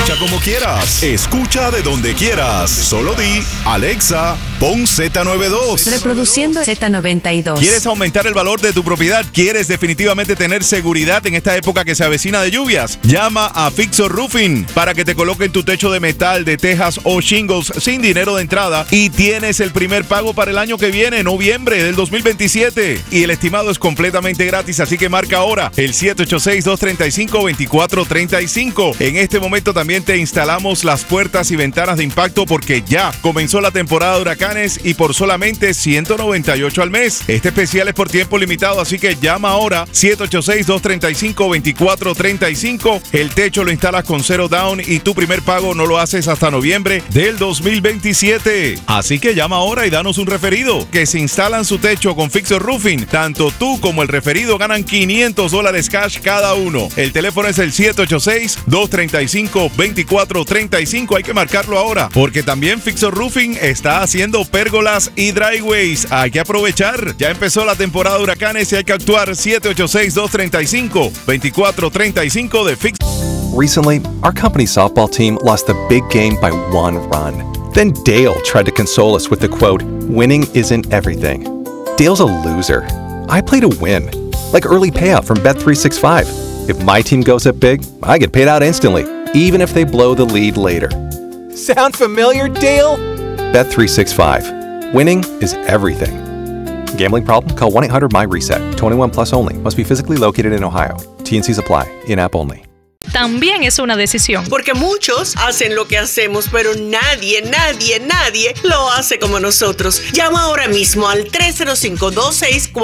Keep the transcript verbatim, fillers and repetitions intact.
Escucha como quieras. Escucha de donde quieras. Solo di, Alexa, pon Z noventa y dos. Reproduciendo Z noventa y dos. ¿Quieres aumentar el valor de tu propiedad? ¿Quieres definitivamente tener seguridad en esta época que se avecina de lluvias? Llama a Fixer Roofing para que te coloquen tu techo de metal, de tejas o shingles sin dinero de entrada y tienes el primer pago para el año que viene, noviembre del dos mil veintisiete. Y el estimado es completamente gratis, así que marca ahora el siete ocho seis, dos tres cinco, dos cuatro tres cinco. En este momento también te instalamos las puertas y ventanas de impacto porque ya comenzó la temporada de huracanes y por solamente ciento noventa y ocho al mes. Este especial es por tiempo limitado, así que llama ahora siete ocho seis, dos tres cinco, dos cuatro tres cinco. El techo lo instalas con cero down y tu primer pago no lo haces hasta noviembre del dos mil veintisiete. Así que llama ahora y danos un referido. Que si instalan su techo con Fixer Roofing, tanto tú como el referido ganan quinientos dólares cash cada uno. El teléfono es el siete ocho seis, dos tres cinco, dos cuatro tres cinco. Hay que marcarlo ahora porque también Fixer Roofing está haciendo pérgolas y driveways. Hay que aprovechar. Ya empezó la temporada de huracanes y hay que actuar. Siete ocho seis, dos tres cinco, dos cuatro tres cinco de Fix. Recently, our company softball team lost the big game by one run. Then Dale tried to console us with the quote, "Winning isn't everything." Dale's a loser. I play to win. Like early payout from Bet three sixty-five. If my team goes up big, I get paid out instantly, even if they blow the lead later. Sound familiar, Dale? Bet three sixty-five. Winning is everything. Gambling problem? Call one eight hundred M Y reset. twenty-one plus only. Must be physically located in Ohio. T and Cs apply. In-app only. También es una decisión. Porque muchos hacen lo que hacemos, pero nadie, nadie, nadie lo hace como nosotros. Llama ahora mismo al tres cero cinco, dos seis cuatro